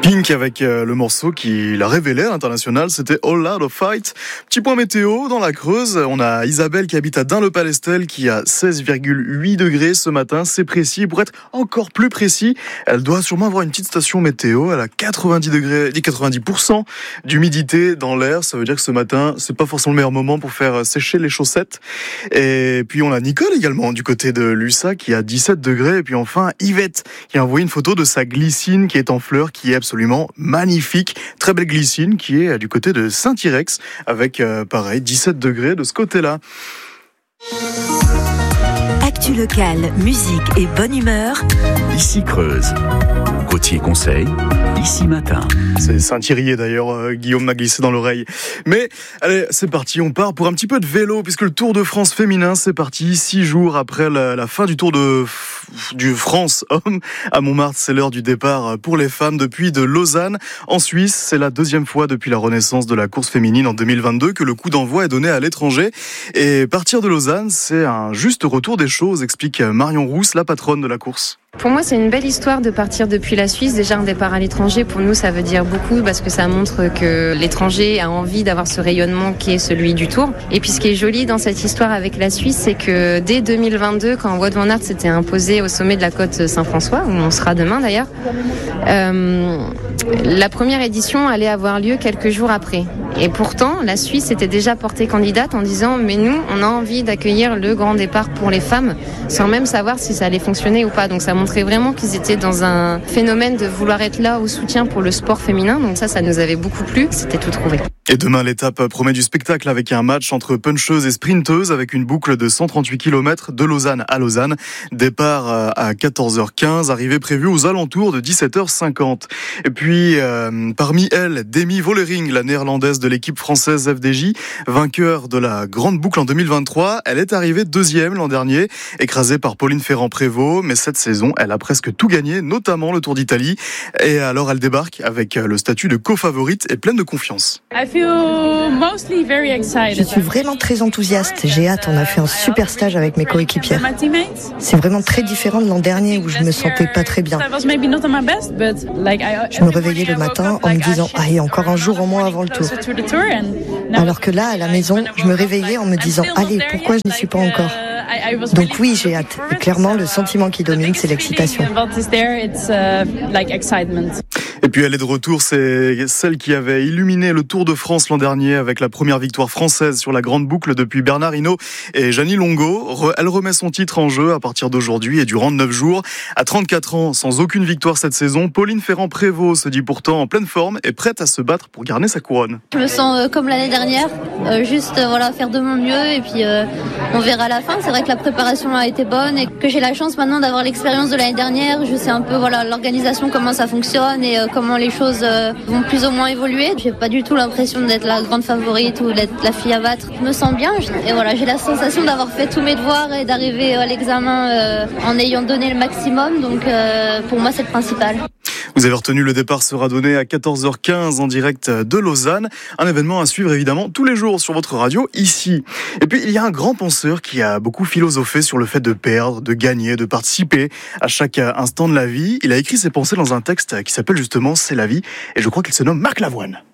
Pink avec le morceau qui l'a révélé à l'international, c'était All Out of Fight. Petit point météo dans la Creuse, on a Isabelle qui habite à Dun-le-Palestel qui a 16,8 degrés ce matin, c'est précis. Pour être encore plus précis, elle doit sûrement avoir une petite station météo, elle a 90% d'humidité dans l'air, ça veut dire que ce matin, c'est pas forcément le meilleur moment pour faire sécher les chaussettes. Et puis on a Nicole également du côté de Lussa qui a 17 degrés. Et puis enfin Yvette qui a envoyé une photo de sa glycine qui est en fleurs, qui est absolument magnifique. Très belle glycine qui est du côté de Saint-Irex avec pareil 17 degrés de ce côté-là. Actu locale, musique et bonne humeur. Ici Creuse. Côtier Conseil, ici matin. C'est Saint-Thierry d'ailleurs, Guillaume m'a glissé dans l'oreille. Mais allez, c'est parti, on part pour un petit peu de vélo, puisque le Tour de France féminin, c'est parti 6 jours après la fin du Tour du France Homme à Montmartre. C'est l'heure du départ pour les femmes depuis de Lausanne. En Suisse, c'est la deuxième fois depuis la renaissance de la course féminine en 2022 que le coup d'envoi est donné à l'étranger. Et partir de Lausanne, c'est un juste retour des choses, explique Marion Rousse, la patronne de la course. Pour moi, c'est une belle histoire de partir depuis la Suisse. Déjà, un départ à l'étranger, pour nous, ça veut dire beaucoup parce que ça montre que l'étranger a envie d'avoir ce rayonnement qui est celui du Tour. Et puis, ce qui est joli dans cette histoire avec la Suisse, c'est que dès 2022, quand Wout van Aert s'était imposé au sommet de la côte Saint-François, où on sera demain d'ailleurs, la première édition allait avoir lieu quelques jours après. Et pourtant, la Suisse était déjà portée candidate en disant « Mais nous, on a envie d'accueillir le grand départ pour les femmes », sans même savoir si ça allait fonctionner ou pas. Donc ça montrait vraiment qu'ils étaient dans un phénomène de vouloir être là au soutien pour le sport féminin. Donc ça nous avait beaucoup plu. C'était tout trouvé. Et demain, l'étape promet du spectacle avec un match entre puncheuses et sprinteuses avec une boucle de 138 km de Lausanne à Lausanne. Départ à 14h15, arrivée prévue aux alentours de 17h50. Et puis, parmi elles, Demi Vollering, la néerlandaise de l'équipe française FDJ, vainqueur de la grande boucle en 2023. Elle est arrivée deuxième l'an dernier, écrasée par Pauline Ferrand-Prévot. Mais cette saison, elle a presque tout gagné, notamment le Tour d'Italie. Et alors, elle débarque avec le statut de co-favorite et pleine de confiance. Je suis vraiment très enthousiaste, j'ai hâte, on a fait un super stage avec mes coéquipières. C'est vraiment très différent de l'an dernier où je me sentais pas très bien. Je me réveillais le matin en me disant « Allez, encore un jour en moins avant le Tour ». Alors que là, à la maison, je me réveillais en me disant « Allez, pourquoi je n'y suis pas encore ?» Donc oui, j'ai hâte. Et clairement, le sentiment qui domine, c'est l'excitation. Et puis elle est de retour, c'est celle qui avait illuminé le Tour de France l'an dernier avec la première victoire française sur la grande boucle depuis Bernard Hinault et Jeannie Longo. Elle remet son titre en jeu à partir d'aujourd'hui et durant 9 jours. À 34 ans, sans aucune victoire cette saison, Pauline Ferrand-Prévot se dit pourtant en pleine forme et prête à se battre pour garder sa couronne. Je me sens comme l'année dernière, faire de mon mieux et puis on verra à la fin. C'est vrai que la préparation a été bonne et que j'ai la chance maintenant d'avoir l'expérience de l'année dernière. Je sais un peu l'organisation, comment ça fonctionne et comment les choses vont plus ou moins évoluer. J'ai pas du tout l'impression d'être la grande favorite ou d'être la fille à battre. Je me sens bien et j'ai la sensation d'avoir fait tous mes devoirs et d'arriver à l'examen en ayant donné le maximum. Donc pour moi, c'est le principal. Vous avez retenu, le départ sera donné à 14h15 en direct de Lausanne. Un événement à suivre évidemment tous les jours sur votre radio ici. Et puis il y a un grand penseur qui a beaucoup philosophé sur le fait de perdre, de gagner, de participer à chaque instant de la vie. Il a écrit ses pensées dans un texte qui s'appelle justement « C'est la vie » et je crois qu'il se nomme Marc Lavoine.